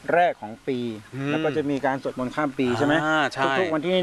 แรกของปีแล้วก็จะมีการสวดมนต์ข้ามปีใช่ไหมทุกๆวันที่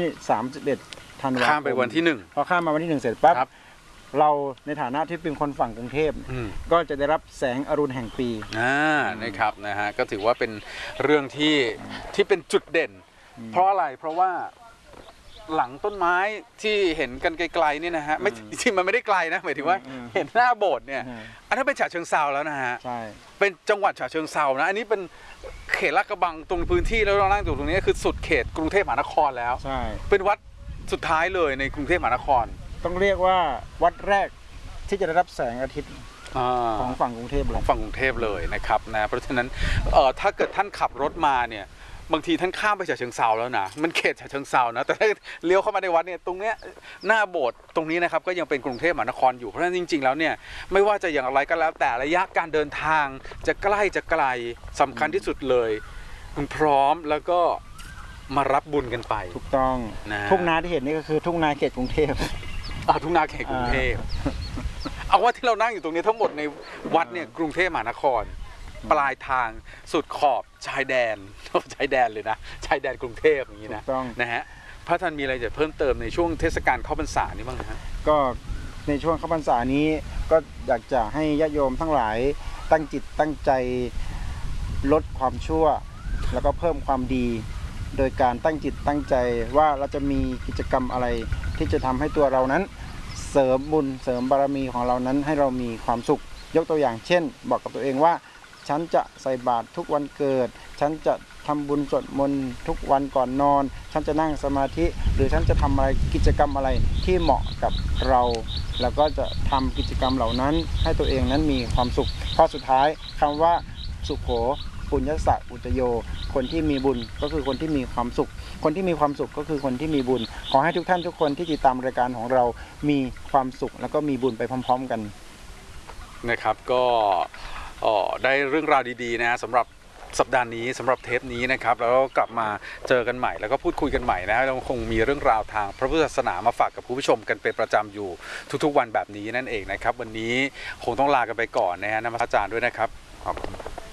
31 ธันวาคมข้ามไปวันที่1 พอข้ามมาวันที่1เสร็จปั๊บเราในฐานะที่เป็นคนฝั่งกรุงเทพก็จะได้รับแสงอรุณแห่งปีนะครับนะฮะก็ถือว่าเป็นเรื่องที่เป็นจุดเด่นเพราะอะไรเพราะว่าหลังต้นไม้ที่เห็นกันไกลๆนี่นะฮะไม่จริงมันไม่ได้ไกลนะหมายถึงว่าเห็นหน้าโบสถ์เนี่ยอันนั้นเป็นฉะเชิงเทราแล้วนะฮะใช่เป็นจังหวัดฉะเชิงเทรานะอันนี้เป็นเขตลาดกระบังตรงพื้นที่แล้วเรานั่งอยู่ตรงนี้คือสุดเขตกรุงเทพมหานครแล้วใช่เป็นวัดสุดท้ายเลยในกรุงเทพมหานครต้องเรียกว่าวัดแรกที่จะได้รับแสงอาทิตย์ของฝั่งกรุงเทพเลยของฝั่งกรุงเทพเลยนะครับนะเพราะฉะนั้นถ้าเกิดท่านขับรถมาเนี่ยบางทีท่านข้ามไปฉะเชิงเทราแล้วนะมันเขตฉะเชิงเทรานะแต่ถ้าเลี้ยวเข้ามาในวัดเนี่ยตรงเนี้ยหน้าโบสถ์ตรงนี้นะครับก็ยังเป็นกรุงเทพมหานครอยู่เพราะฉะนั้นจริงๆแล้วเนี่ยไม่ว่าจะอย่างไรก็แล้วแต่ระยะการเดินทางจะใกล้จะไกลสำคัญที่สุดเลยคุณพร้อมแล้วก็มารับบุญกันไปถูกต้องทุ่งนาที่เห็นนี่ก็คือทุ่งนาเขตกรุงเทพทุ่งนาเขตกรุงเทพเอาว่าที่เรานั่งอยู่ตรงนี้ทั้งหมดในวัดเนี่ยกรุงเทพมหานครปลายทางสุดขอบชายแดนเลยนะชายแดนกรุงเทพอย่างนี้นะฮะพระท่านมีอะไรจะเพิ่มเติมในช่วงเทศกาลเข้าพรรษานี้บ้างนะฮะก็ในช่วงเข้าพรรษานี้ก็อยากจะให้ญาติโยมทั้งหลายตั้งจิตตั้งใจลดความชั่วแล้วก็เพิ่มความดีโดยการตั้งจิตตั้งใจว่าเราจะมีกิจกรรมอะไรที่จะทำให้ตัวเรานั้นเสริมบุญเสริมบารมีของเรานั้นให้เรามีความสุขยกตัวอย่างเช่นบอกกับตัวเองว่าฉันจะใส่บาตรทุกวันเกิดฉันจะทำบุญสวดมนต์ทุกวันก่อนนอนฉันจะนั่งสมาธิหรือฉันจะทำอะไรกิจกรรมอะไรที่เหมาะกับเราแล้วก็จะทำกิจกรรมเหล่านั้นให้ตัวเองนั้นมีความสุขเพราะสุดท้ายคำว่าสุโขปุญญสะอุตโยคนที่มีบุญก็คือคนที่มีความสุขคนที่มีความสุขก็คือคนที่มีบุญขอให้ทุกท่านทุกคนที่ติดตามรายการของเรามีความสุขแล้วก็มีบุญไปพร้อมๆกันนะครับก็ได้เรื่องราวดีๆนะสำหรับสัปดาห์นี้สำหรับเทปนี้นะครับแล้วกลับมาเจอกันใหม่แล้วก็พูดคุยกันใหม่นะเราคงมีเรื่องราวทางพระพุทธศาสนามาฝากกับผู้ชมกันเป็นประจำอยู่ทุกๆวันแบบนี้นั่นเองนะครับวันนี้คงต้องลากันไปก่อนนะฮะนมัสการด้วยนะครับขอบคุณ